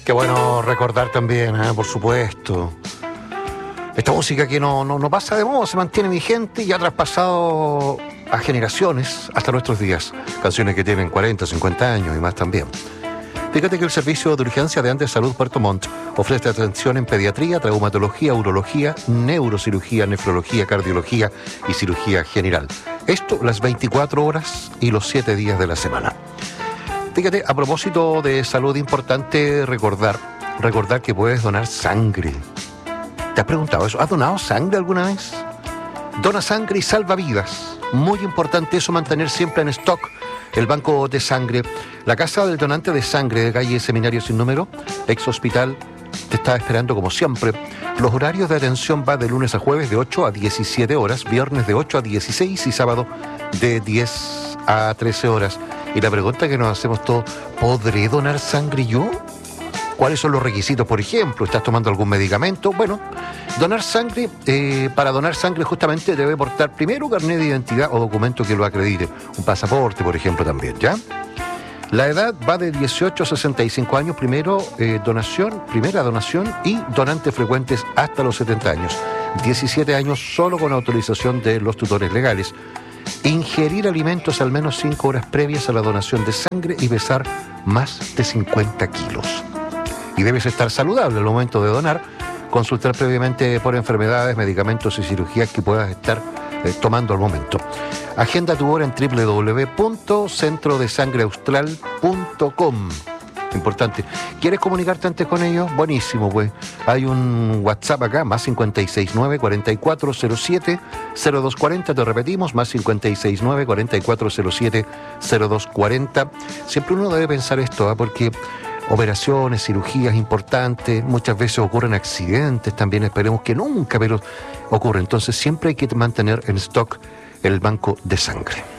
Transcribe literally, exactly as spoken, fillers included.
Qué bueno recordar también, ¿eh? Por supuesto. Esta música que no, no, no pasa de moda, se mantiene vigente y ha traspasado a generaciones hasta nuestros días. Canciones que tienen cuarenta, cincuenta años y más también. Fíjate que el Servicio de Urgencia de Andes Salud Puerto Montt ofrece atención en pediatría, traumatología, urología, neurocirugía, nefrología, cardiología y cirugía general. Esto las veinticuatro horas y los siete días de la semana. Fíjate, a propósito de salud, importante recordar, recordar que puedes donar sangre. ¿Te has preguntado eso? ¿Has donado sangre alguna vez? Dona sangre y salva vidas. Muy importante eso, mantener siempre en stock el banco de sangre. La Casa del Donante de Sangre de calle Seminario Sin Número, ex hospital, te está esperando como siempre. Los horarios de atención van de lunes a jueves de ocho a diecisiete horas, viernes de ocho a dieciséis y sábado de diez a trece horas. Y la pregunta que nos hacemos todos, ¿podré donar sangre yo? ¿Cuáles son los requisitos, por ejemplo? ¿Estás tomando algún medicamento? Bueno, donar sangre, eh, para donar sangre justamente debe portar primero carnet de identidad o documento que lo acredite. Un pasaporte, por ejemplo, también, ¿ya? La edad va de dieciocho a sesenta y cinco años, primero eh, donación, primera donación y donantes frecuentes hasta los setenta años. diecisiete años solo con autorización de los tutores legales. Ingerir alimentos al menos cinco horas previas a la donación de sangre y pesar más de cincuenta kilos. Y debes estar saludable al momento de donar, consultar previamente por enfermedades, medicamentos y cirugías que puedas estar eh, tomando al momento. Agenda tu hora en doble u doble u doble u punto centro de sangre austral punto com. Importante. ¿Quieres comunicarte antes con ellos? Buenísimo, pues. Hay un WhatsApp acá, más cinco seis nueve, cuatro cuatro cero siete, cero dos cuatro cero. Te repetimos, más cinco seis nueve, cuatro cuatro cero siete, cero dos cuatro cero. Siempre uno debe pensar esto, ¿eh? Porque operaciones, cirugías importantes, muchas veces ocurren accidentes también, esperemos que nunca, pero ocurre. Entonces siempre hay que mantener en stock el banco de sangre.